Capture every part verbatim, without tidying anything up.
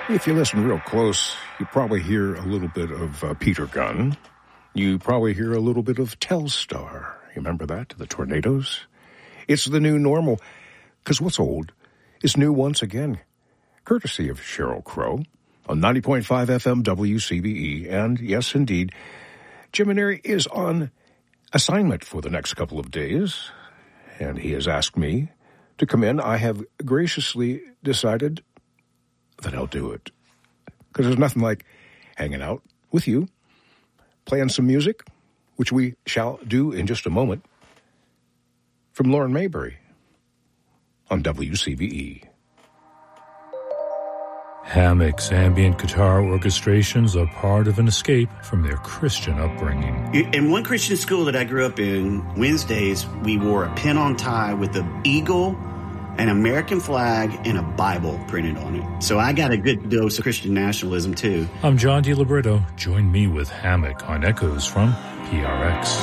If you listen real close, you probably hear a little bit of uh, Peter Gunn. You probably hear a little bit of Telstar. You remember that? The Tornadoes? It's the new normal, because what's old is new once again. Courtesy of Sheryl Crow on ninety point five F M W C B E. And yes, indeed, Jim Maneri is on assignment for the next couple of days, and he has asked me to come in. I have graciously decided that I'll do it, because there's nothing like hanging out with you, playing some music, which we shall do in just a moment, from Lauren Mayberry on W C B E. Hammock's ambient guitar orchestrations are part of an escape from their Christian upbringing. In one Christian school that I grew up in, Wednesdays, we wore a pin-on tie with an eagle, an American flag, and a Bible printed on it. So I got a good dose of Christian nationalism, too. I'm John DiLibretto. Join me with Hammock on Echoes from P R X.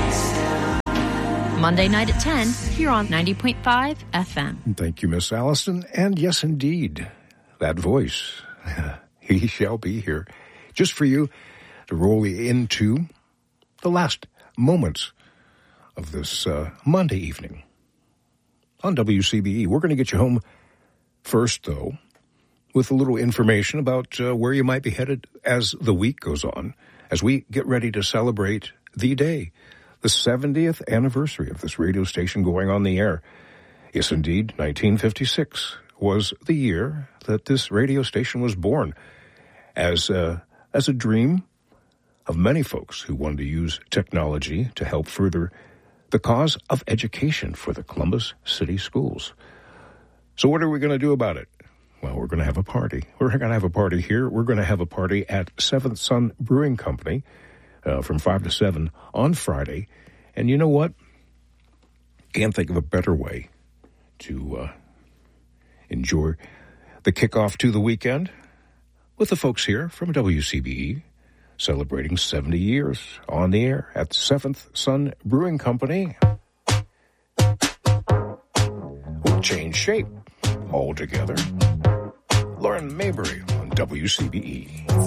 Monday night at ten, here on ninety point five F M. Thank you, Miss Allison. And yes, indeed, that voice, he shall be here just for you to roll into the last moments of this uh, Monday evening on W C B E. We're going to get you home first, though, with a little information about uh, where you might be headed as the week goes on, as we get ready to celebrate the day, the seventieth anniversary of this radio station going on the air. Yes, indeed, nineteen fifty-six was the year that this radio station was born as a, as a dream of many folks who wanted to use technology to help further the cause of education for the Columbus City Schools. So what are we going to do about it? Well, we're going to have a party. We're going to have a party here. We're going to have a party at Seventh Son Brewing Company uh, from five to seven on Friday. And you know what? Can't think of a better way to uh, enjoy the kickoff to the weekend with the folks here from W C B E, celebrating seventy years on the air at Seventh Son Brewing Company. We'll change shape altogether. Lauren Mayberry on W C B E.